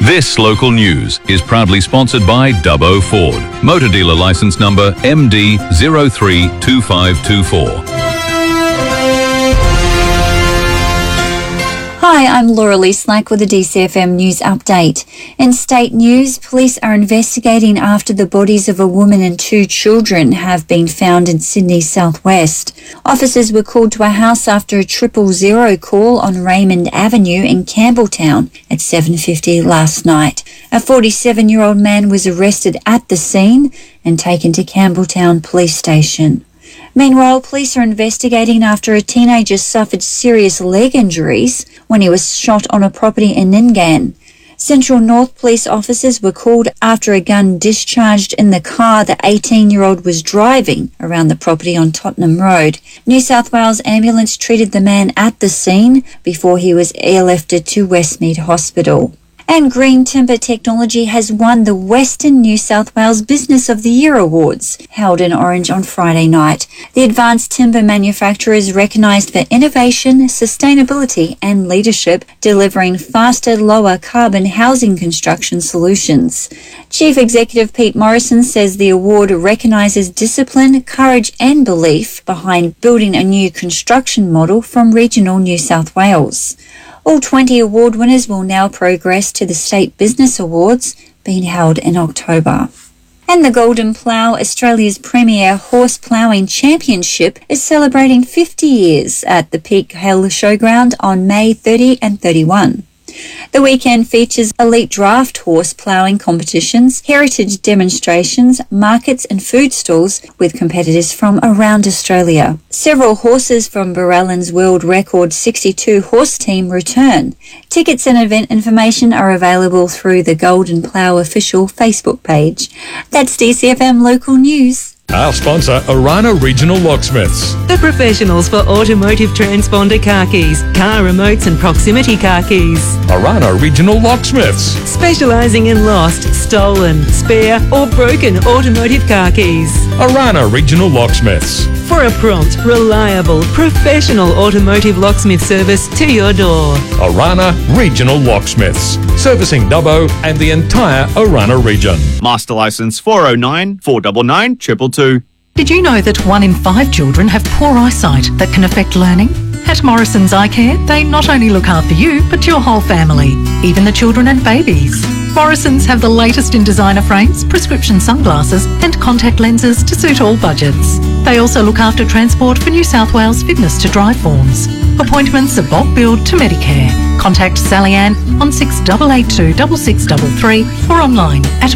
This local news is proudly sponsored by Dubbo Ford. Motor dealer licence number MD032524. Hi, I'm Laura Lee Slack with a DCFM News Update. In state news, police are investigating after the bodies of a woman and 2 children have been found in Sydney's southwest. Officers were called to a house after a 000 call on Raymond Avenue in Campbelltown at 7:50 last night. A 47-year-old man was arrested at the scene and taken to Campbelltown Police Station. Meanwhile, police are investigating after a teenager suffered serious leg injuries when he was shot on a property in Ningan. Central North police officers were called after a gun discharged in the car the 18-year-old was driving around the property on Tottenham Road. New South Wales ambulance treated the man at the scene before he was airlifted to Westmead Hospital. And Green Timber Technology has won the Western New South Wales Business of the Year Awards, held in Orange on Friday night. The advanced timber manufacturer is recognised for innovation, sustainability and leadership, delivering faster, lower carbon housing construction solutions. Chief Executive Pete Morrison says the award recognises discipline, courage and belief behind building a new construction model from regional New South Wales. All 20 award winners will now progress to the State Business Awards, being held in October. And the Golden Plough, Australia's premier horse ploughing championship, is celebrating 50 years at the Peak Hill Showground on May 30 and 31. The weekend features elite draft horse ploughing competitions, heritage demonstrations, markets and food stalls with competitors from around Australia. Several horses from Barellan's world record 62 horse team return. Tickets and event information are available through the Golden Plough official Facebook page. That's DCFM Local News. Our sponsor, Orana Regional Locksmiths. The professionals for automotive transponder car keys, car remotes and proximity car keys. Orana Regional Locksmiths. Specialising in lost, stolen, spare or broken automotive car keys. Orana Regional Locksmiths. For a prompt, reliable, professional automotive locksmith service to your door. Orana Regional Locksmiths. Servicing Dubbo and the entire Orana region. Master licence 409 499 222. Did you know that 1 in 5 children have poor eyesight that can affect learning? At Morrison's Eye Care, they not only look after you, but your whole family, even the children and babies. Morrison's have the latest in designer frames, prescription sunglasses and contact lenses to suit all budgets. They also look after transport for New South Wales fitness to drive forms. Appointments are bulk billed to Medicare. Contact Sally Ann on 6882 6633 or online at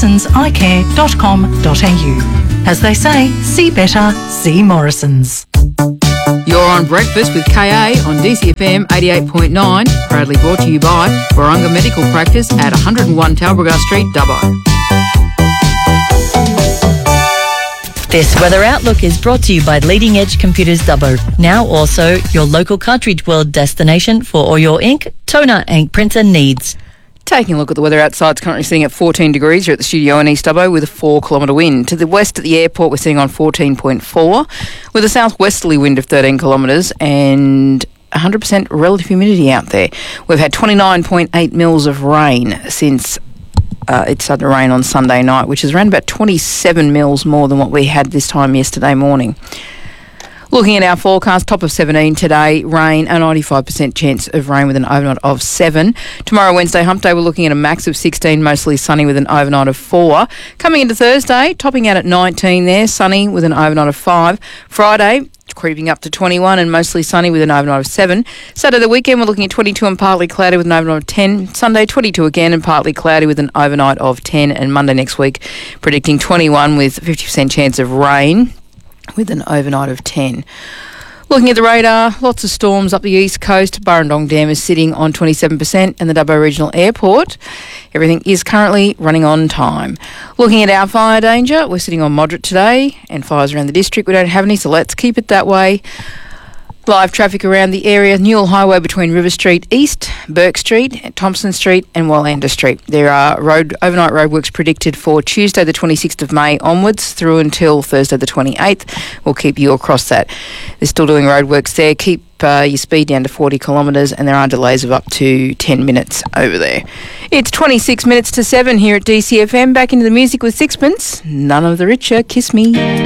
morrisonseyecare.com.au. As they say, see better, see Morrison's. You're on Breakfast with KA on DCFM 88.9, proudly brought to you by Warunga Medical Practice at 101 Talbragar Street, Dubbo. This weather outlook is brought to you by Leading Edge Computers Dubbo. Now also your local cartridge world destination for all your ink, toner and printer needs. Taking a look at the weather outside, it's currently sitting at 14 degrees here at the studio in East Dubbo with a 4-kilometre wind. To the west at the airport, we're sitting on 14.4 with a southwesterly wind of 13 kilometres and 100% relative humidity out there. We've had 29.8 mils of rain since it started to rain on Sunday night, which is around about 27 mils more than what we had this time yesterday morning. Looking at our forecast, top of 17 today, rain, a 95% chance of rain with an overnight of 7. Tomorrow, Wednesday, hump day, we're looking at a max of 16, mostly sunny with an overnight of 4. Coming into Thursday, topping out at 19 there, sunny with an overnight of 5. Friday, creeping up to 21 and mostly sunny with an overnight of 7. Saturday, the weekend, we're looking at 22 and partly cloudy with an overnight of 10. Sunday, 22 again and partly cloudy with an overnight of 10. And Monday next week, predicting 21 with 50% chance of rain with an overnight of 10. Looking at the radar, lots of storms up the east coast. Burrendong Dam is sitting on 27% and the Dubbo Regional Airport. Everything is currently running on time. Looking at our fire danger, we're sitting on moderate today and fires around the district. We don't have any, so let's keep it that way. Live traffic around the area, Newell Highway between River Street East, Burke Street, Thompson Street and Wallander Street. There are overnight roadworks predicted for Tuesday the 26th of May onwards through until Thursday the 28th. We'll keep you across that. They're still doing roadworks there. Keep your speed down to 40 kilometres and there are delays of up to 10 minutes over there. It's 26 minutes to 7 here at DCFM. Back into the music with Sixpence. None of the Richer, Kiss Me.